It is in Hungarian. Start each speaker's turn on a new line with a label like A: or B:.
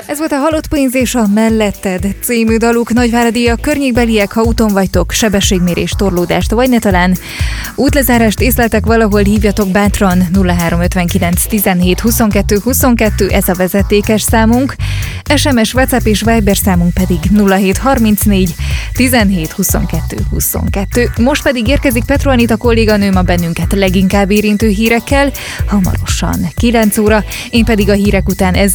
A: Ez volt a Halott pénz és a Melletted című daluk. Nagyváradi a környékbeliek, ha úton vagytok, sebességmérés, torlódást, vagy ne talán útlezárást észleltek valahol, hívjatok bátran 0359 17 22 22, ez a vezetékes számunk. SMS, WhatsApp és Viber számunk pedig 0734 17 22 22. Most pedig érkezik Petro Anita kolléganőm a bennünket leginkább érintő hírekkel, hamarosan 9 óra, én pedig a hírek után